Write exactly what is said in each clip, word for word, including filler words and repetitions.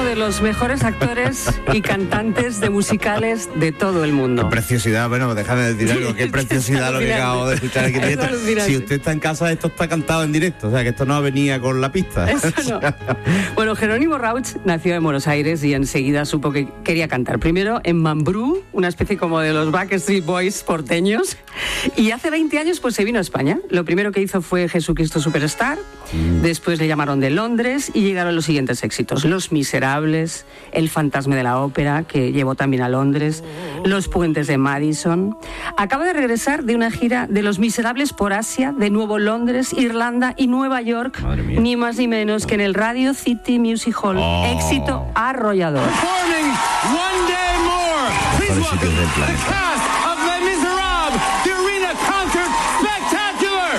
uno de los mejores actores y cantantes de musicales de todo el mundo. Qué preciosidad, bueno, déjame decir Sí, algo, qué preciosidad lo que acabo de escuchar aquí en Es directo. alucinante. Si usted está en casa, esto está cantado en directo, o sea, que esto no venía con la pista. Eso no. Bueno, Jerónimo Rauch nació en Buenos Aires y enseguida supo que quería cantar. Primero en Mambrú, una especie como de los Backstreet Boys porteños. Y hace veinte años pues se vino a España. Lo primero que hizo fue Jesucristo Superstar. Mm. Después le llamaron de Londres y llegaron los siguientes éxitos. Los Miserables, El Fantasma de la Ópera, que llevó también a Londres, Los Puentes de Madison. Acaba de regresar de una gira de Los Miserables por Asia, de nuevo Londres, Irlanda y Nueva York, ni más ni menos que en el Radio City Music Hall. Oh. Éxito arrollador. One day more. Please welcome the cast of Les Miserables, the Arena Concert Spectacular.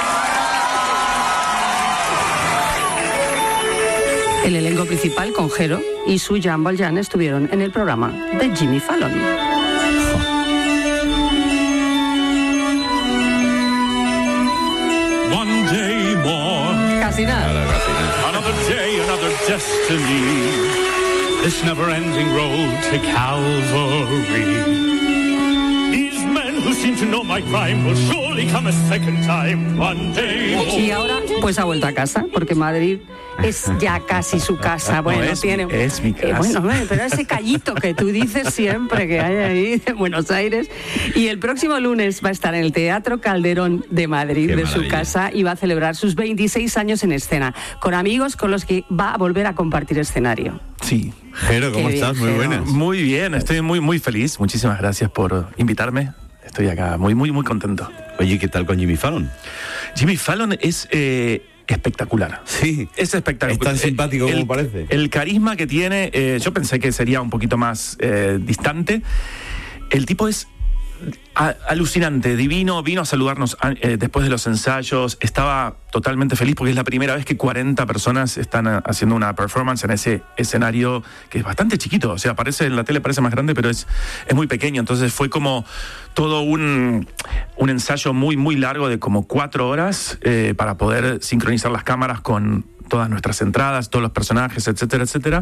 El elenco principal con Jero y su Jean Valjean estuvieron en el programa de Jimmy Fallon. One day more. Casi nada. Another day, another destiny. This never-ending road to Calvary. These men who seem to know my crime will surely come a second time. One day more. Y ahora pues ha vuelto a casa, porque Madrid es ya casi su casa. Bueno, no, es, tiene. Es mi casa. Eh, bueno, pero ese callito que tú dices siempre que hay ahí en Buenos Aires. Y el próximo lunes va a estar en el Teatro Calderón de Madrid, Qué de maravilla. su casa, y va a celebrar sus veintiséis años en escena, con amigos con los que va a volver a compartir escenario. Sí. Jero, ¿cómo Qué estás? bien, Muy Jero. buenas. Muy bien, estoy muy, muy feliz. Muchísimas gracias por invitarme. Estoy acá muy, muy, muy contento. Oye, ¿qué tal con Jimmy Fallon? Jimmy Fallon es eh, espectacular. Sí. Es espectacular. Es tan simpático el, como parece. El carisma que tiene, eh, yo pensé que sería un poquito más eh, distante. El tipo es a, alucinante, divino. Vino a saludarnos eh, después de los ensayos. Estaba totalmente feliz porque es la primera vez que cuarenta personas están a, haciendo una performance en ese escenario que es bastante chiquito. O sea, parece en la tele parece más grande, pero es, es muy pequeño. Entonces fue como todo un, un ensayo muy, muy largo de como cuatro horas eh, para poder sincronizar las cámaras con todas nuestras entradas, todos los personajes, etcétera, etcétera.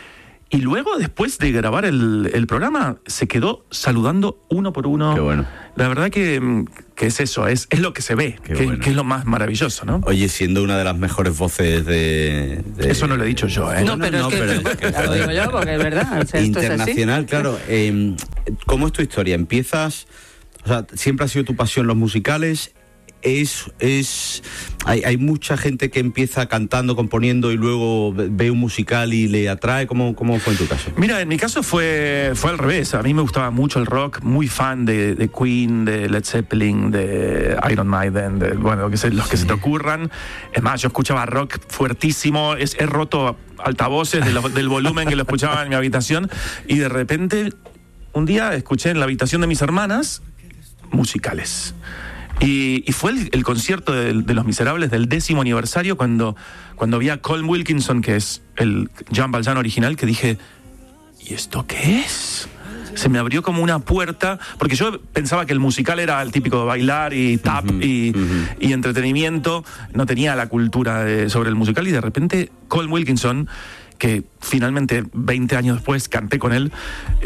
Y luego, después de grabar el, el programa, se quedó saludando uno por uno. Qué bueno. La verdad que, que es eso, es, es lo que se ve, Qué que, bueno. que es lo más maravilloso, ¿no? Oye, siendo una de las mejores voces de... de Eso no lo he dicho yo, ¿eh? No, pero no, es que, pero es que, lo digo yo porque es verdad. O sea, esto es así. internacional, claro. Eh, ¿Cómo es tu historia? ¿Empiezas...? O sea, ¿siempre ha sido tu pasión los musicales? Es, es hay, hay mucha gente que empieza cantando, componiendo y luego ve un musical y le atrae. ¿Cómo, cómo fue en tu caso? Mira, en mi caso fue, fue al revés. A mí me gustaba mucho el rock, muy fan de, de Queen, de Led Zeppelin, de Iron Maiden, de, bueno, que se, los que se te ocurran. Es más, yo escuchaba rock fuertísimo, es, he roto altavoces de lo, del volumen que lo escuchaba en mi habitación, y de repente, un día escuché en la habitación de mis hermanas musicales. Y, y fue el, el concierto de, de Los Miserables del décimo aniversario cuando, cuando vi a Colm Wilkinson, que es el Jean Valjean original, que dije, ¿y esto qué es? Se me abrió como una puerta, porque yo pensaba que el musical era el típico de bailar y tap uh-huh, y, uh-huh. y entretenimiento, no tenía la cultura de, sobre el musical, y de repente Colm Wilkinson, que finalmente veinte años después canté con él,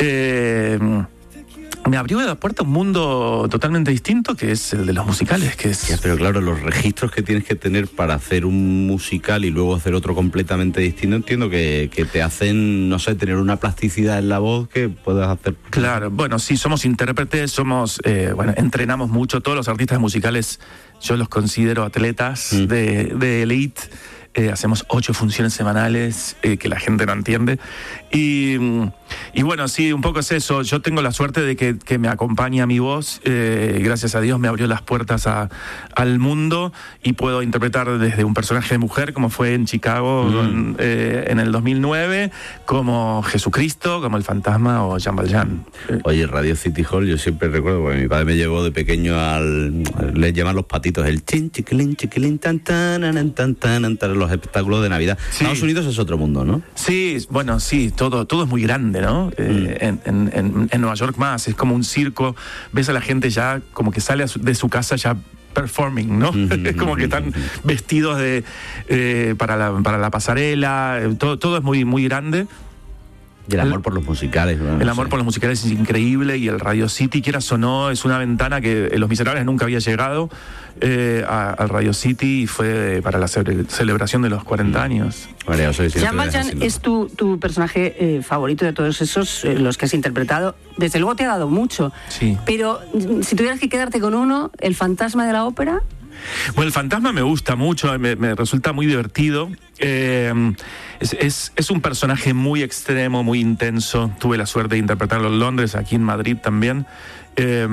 eh, me abrió la puerta a un mundo totalmente distinto, que es el de los musicales, que es... Ya, pero claro, los registros que tienes que tener para hacer un musical y luego hacer otro completamente distinto, entiendo que, que te hacen, no sé, tener una plasticidad en la voz que puedas hacer... Claro, bueno, sí, somos intérpretes, somos, eh, bueno, entrenamos mucho. Todos los artistas musicales yo los considero atletas mm. de, de elite. Eh, hacemos ocho funciones semanales eh, que la gente no entiende. Y, y bueno, sí, un poco es eso. Yo tengo la suerte de que, que me acompaña mi voz. Eh, gracias a Dios me abrió las puertas a, al mundo, y puedo interpretar desde un personaje de mujer, como fue en Chicago mm. eh, en el dos mil nueve, como Jesucristo, como el fantasma o Jean Valjean. Oye, Radio City Hall, yo siempre recuerdo, porque mi padre me llevó de pequeño al... Les llaman los patitos, el chin, chiquilín, chiquilín, tan, tan, tan, tan, tan, tan, los espectáculos de Navidad. Sí. Estados Unidos es otro mundo, ¿no? Sí, bueno, sí, todo, todo es muy grande, ¿no? Eh, mm. en, en, en Nueva York más, es como un circo. Ves a la gente ya como que sale de su casa ya performing, ¿no? Es como que están vestidos de eh, para, la, para la pasarela, todo, todo es muy, muy grande. Y el amor por los musicales. Bueno, el no amor sé. por los musicales es increíble, y el Radio City, quieras o no, es una ventana que Los Miserables nunca había llegado eh, a- al Radio City, y fue para la ce- celebración de los cuarenta años. María, soy siempre Jean Valjean haciendo- es tu, tu personaje eh, favorito de todos esos, eh, los que has interpretado. Desde luego te ha dado mucho. Sí. Pero mm, si tuvieras que quedarte con uno, el fantasma de la ópera. Bueno, el fantasma me gusta mucho, me, me resulta muy divertido. Eh, es, es, es un personaje muy extremo, muy intenso. Tuve la suerte de interpretarlo en Londres, aquí en Madrid también. Eh,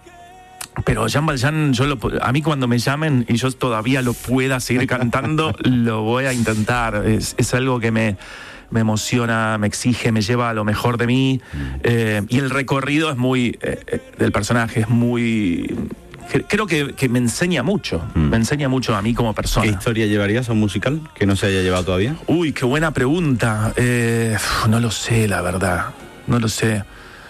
pero Jean Valjean, yo lo, a mí cuando me llamen y yo todavía lo pueda seguir cantando, lo voy a intentar. Es, es algo que me, me emociona, me exige, me lleva a lo mejor de mí. Eh, y el recorrido es muy eh, eh, del personaje, es muy... Creo que, que me enseña mucho, Mm. me enseña mucho a mí como persona. ¿Qué historia llevarías a un musical que no se haya llevado todavía? Uy, qué buena pregunta. Eh, uf, no lo sé, la verdad. No lo sé.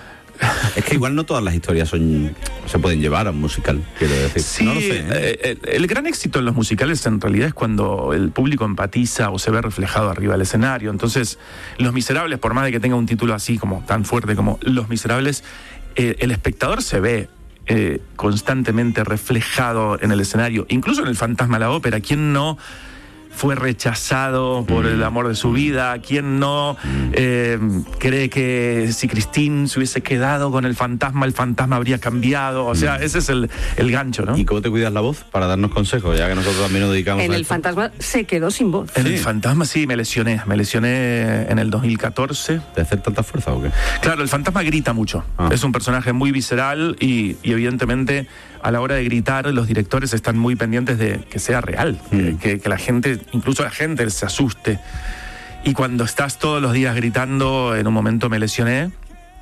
Es que igual no todas las historias son se pueden llevar a un musical, quiero decir. Sí, no lo sé, ¿eh? eh, el, el gran éxito en los musicales en realidad es cuando el público empatiza o se ve reflejado arriba del escenario. Entonces, Los Miserables, por más de que tenga un título así como tan fuerte como Los Miserables, eh, el espectador se ve eh, constantemente reflejado en el escenario, incluso en El Fantasma de la Ópera. ¿Quién no fue rechazado por el amor de su vida? ¿Quién no eh, cree que si Christine se hubiese quedado con el fantasma, el fantasma habría cambiado? O sea, ese es el, el gancho, ¿no? ¿Y cómo te cuidas la voz para darnos consejos? Ya que nosotros también nos dedicamos En a el esto. fantasma se quedó sin voz. En Sí. el fantasma sí, me lesioné. Me lesioné en el dos mil catorce. ¿De hacer tanta fuerza o qué? Claro, el fantasma grita mucho. Ah. Es un personaje muy visceral y, y evidentemente a la hora de gritar los directores están muy pendientes de que sea real, Mm. que, que- que la gente, incluso la gente se asuste. Y cuando estás todos los días gritando, en un momento me lesioné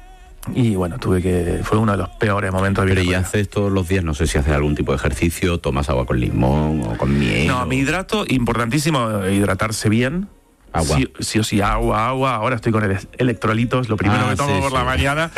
y bueno, tuve que... Fue uno de los peores momentos de mi Pero ¿y vida. haces todos los días? No sé si haces algún tipo de ejercicio, tomas agua con limón o con miel. No, o- mi hidrato, importantísimo hidratarse bien. Agua. Sí, sí o sí, agua, agua. Ahora estoy con el electrolitos, lo primero Ah, que tomo sí, por sí. la mañana.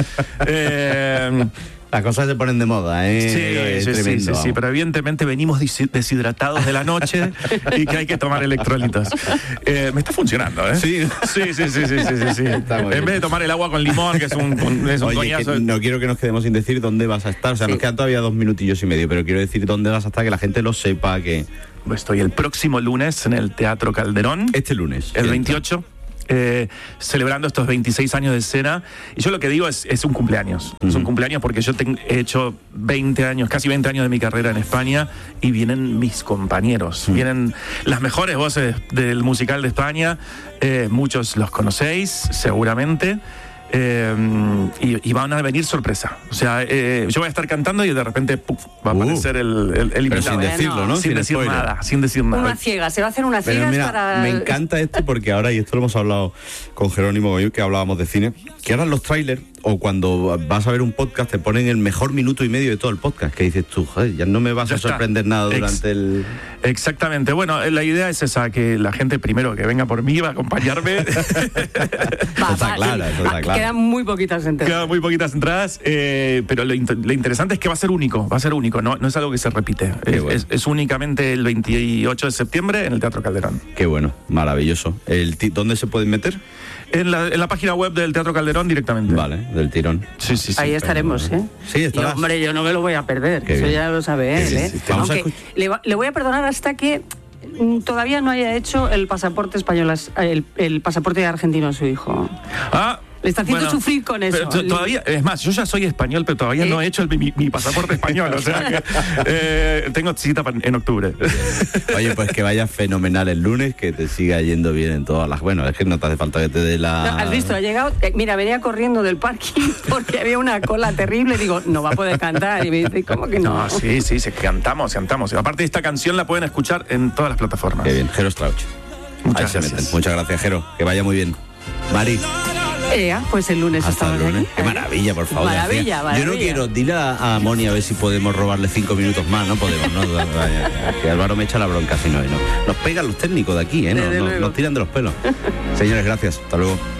Eh, Las cosas se ponen de moda, ¿eh? Sí, Es sí, sí, tremendo, sí, sí, vamos. pero evidentemente venimos desi- deshidratados de la noche y que hay que tomar electrolitos. Eh, me está funcionando, ¿eh? Sí. Sí, sí, sí, sí, sí, sí, sí. Está muy En bien. vez de tomar el agua con limón, que es un, un- es un Oye, coñazo. que no quiero que nos quedemos sin decir dónde vas a estar. O sea, Sí. nos quedan todavía dos minutillos y medio, pero quiero decir dónde vas a estar, que la gente lo sepa, que Estoy el próximo lunes en el Teatro Calderón, este lunes. el ya veintiocho. Eh, celebrando estos veintiséis años de escena. Y yo lo que digo es, es un cumpleaños. Es un cumpleaños porque yo ten- he hecho veinte años, casi veinte años de mi carrera en España, y vienen mis compañeros. Vienen las mejores voces del musical de España. Eh, muchos los conocéis, seguramente. Eh, y, y van a venir sorpresa. O sea, eh, yo voy a estar cantando y de repente ¡puf! Va a Uh. aparecer el, el, el Pero invitado. sin Bueno, decirlo, ¿no? Sin decir spoiler. nada, sin decir Una nada. ciega, se va a hacer una Pero ciega mira, para... me encanta esto porque ahora, y esto lo hemos hablado con Jerónimo hoy, que hablábamos de cine, que ahora los trailers, o cuando vas a ver un podcast, te ponen el mejor minuto y medio de todo el podcast, que dices tú, joder, ya no me vas Ya a está. sorprender nada Ex- durante el... Exactamente. Bueno, eh, la idea es esa, que la gente primero que venga por mí va a acompañarme. Va, está va, claro, sí. eso está Ah, claro. Quedan muy poquitas enteras. Quedan muy poquitas entradas, eh, pero lo, int- lo interesante es que va a ser único, va a ser único, no, no es algo que se repite. Qué Es, bueno. es- es únicamente el veintiocho de septiembre en el Teatro Calderón. Qué bueno, maravilloso. El ti- ¿Dónde se pueden meter? En la, en la página web del Teatro Calderón directamente. Vale, del tirón. Sí, sí, sí. Ahí estaremos, ¿eh? Sí, Y, estarás. hombre, yo no me lo voy a perder. Qué Eso bien. ya lo sabe Qué él, bien, ¿eh? sí. Vamos a Aunque escuch- le, va- le voy a perdonar hasta que mm, todavía no haya hecho el pasaporte español, a- el, el pasaporte argentino a su hijo. Ah, Le está haciendo sufrir con eso. pero to- todavía, es más, yo ya soy español, pero todavía ¿Eh? no he hecho el- mi, mi pasaporte español. O sea que eh, tengo cita pa- en octubre. Oye, pues que vaya fenomenal el lunes, que te siga yendo bien en todas las... Bueno, es que no te hace falta que te dé la... No, ¿has visto? Ha llegado, eh, mira, venía corriendo del parking porque había una cola terrible. Digo, no va a poder cantar. Y me dice, ¿cómo que no? No, sí, sí, sí, cantamos, cantamos. Aparte, esta canción la pueden escuchar en todas las plataformas. Qué bien, Jero Strauch. Muchas Ahí se gracias. meten. Muchas gracias, Jero. Que vaya muy bien. Mari, Ea, pues el lunes hasta el estamos lunes. aquí. Qué maravilla, por favor. Maravilla, Yo maravilla. no quiero... Dile a, a Moni a ver si podemos robarle cinco minutos más. No podemos, ¿no? Que Álvaro me echa la bronca si no. y no. Nos pegan los técnicos de aquí, ¿eh? Nos, Desde nos- luego. nos tiran de los pelos. Señores, gracias. Hasta luego.